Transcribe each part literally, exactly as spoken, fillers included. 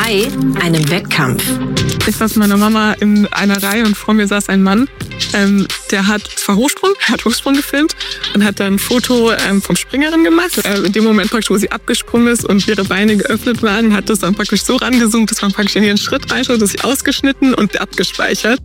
bei einem Wettkampf. Ich saß mit meiner Mama in einer Reihe und vor mir saß ein Mann, ähm, der hat zwar Hochsprung, hat Hochsprung gefilmt und hat dann ein Foto ähm, vom Springerin gemacht. Äh, in dem Moment praktisch, wo sie abgesprungen ist und ihre Beine geöffnet waren, hat das dann praktisch so rangezoomt, dass man praktisch in ihren Schritt reinschaut, das ist ausgeschnitten und abgespeichert.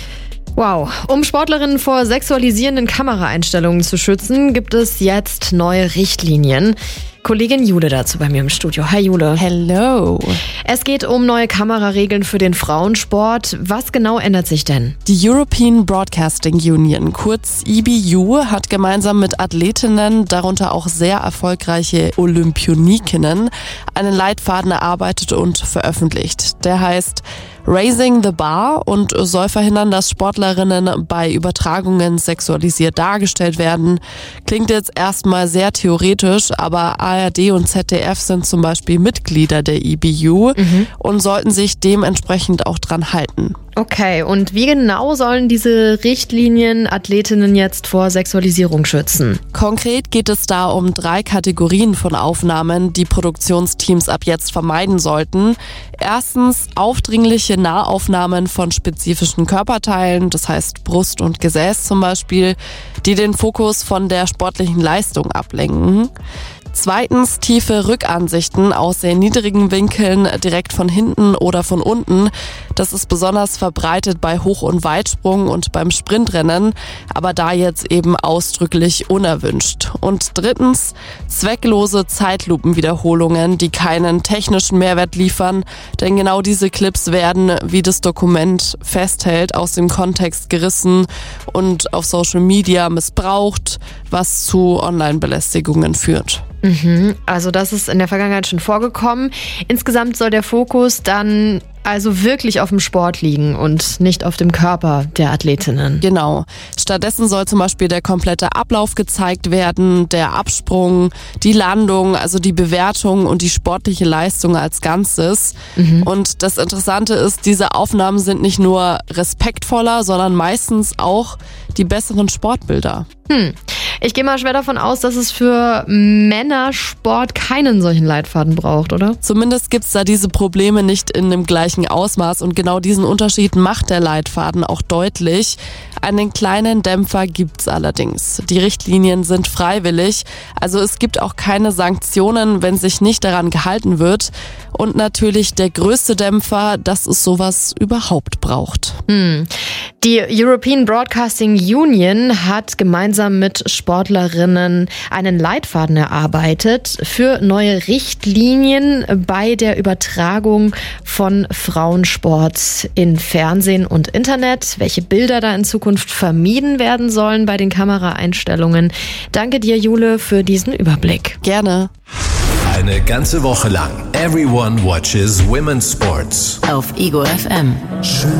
Wow. Um Sportlerinnen vor sexualisierenden Kameraeinstellungen zu schützen, gibt es jetzt neue Richtlinien. Kollegin Jule dazu bei mir im Studio. Hi Jule. Hello. Es geht um neue Kameraregeln für den Frauensport. Was genau ändert sich denn? Die European Broadcasting Union, kurz E B U, hat gemeinsam mit Athletinnen, darunter auch sehr erfolgreiche Olympionikinnen, einen Leitfaden erarbeitet und veröffentlicht. Der heißt Raising the Bar und soll verhindern, dass Sportlerinnen bei Übertragungen sexualisiert dargestellt werden. Klingt jetzt erstmal sehr theoretisch, aber A R D und Z D F sind zum Beispiel Mitglieder der E B U mhm. und sollten sich dementsprechend auch dran halten. Okay, und wie genau sollen diese Richtlinien Athletinnen jetzt vor Sexualisierung schützen? Konkret geht es da um drei Kategorien von Aufnahmen, die Produktionsteams ab jetzt vermeiden sollten. Erstens aufdringliche Nahaufnahmen von spezifischen Körperteilen, das heißt Brust und Gesäß zum Beispiel, die den Fokus von der sportlichen Leistung ablenken. Zweitens tiefe Rückansichten aus sehr niedrigen Winkeln, direkt von hinten oder von unten. Das ist besonders verbreitet bei Hoch- und Weitsprung und beim Sprintrennen, aber da jetzt eben ausdrücklich unerwünscht. Und drittens zwecklose Zeitlupenwiederholungen, die keinen technischen Mehrwert liefern, denn genau diese Clips werden, wie das Dokument festhält, aus dem Kontext gerissen und auf Social Media missbraucht, was zu Online-Belästigungen führt. Mhm, also das ist in der Vergangenheit schon vorgekommen. Insgesamt soll der Fokus dann also wirklich auf dem Sport liegen und nicht auf dem Körper der Athletinnen. Genau. Stattdessen soll zum Beispiel der komplette Ablauf gezeigt werden, der Absprung, die Landung, also die Bewertung und die sportliche Leistung als Ganzes. Mhm. Und das Interessante ist, diese Aufnahmen sind nicht nur respektvoller, sondern meistens auch die besseren Sportbilder. Hm. Ich gehe mal schwer davon aus, dass es für Männersport keinen solchen Leitfaden braucht, oder? Zumindest gibt's da diese Probleme nicht in dem gleichen Ausmaß und genau diesen Unterschied macht der Leitfaden auch deutlich. Einen kleinen Dämpfer gibt's allerdings. Die Richtlinien sind freiwillig, also es gibt auch keine Sanktionen, wenn sich nicht daran gehalten wird. Und natürlich der größte Dämpfer, dass es sowas überhaupt braucht. Hm. Die European Broadcasting Union hat gemeinsam mit Sportlerinnen einen Leitfaden erarbeitet für neue Richtlinien bei der Übertragung von Frauensport in Fernsehen und Internet, welche Bilder da in Zukunft vermieden werden sollen bei den Kameraeinstellungen. Danke dir, Jule, für diesen Überblick. Gerne. Eine ganze Woche lang Everyone watches Women's Sports auf Ego F M.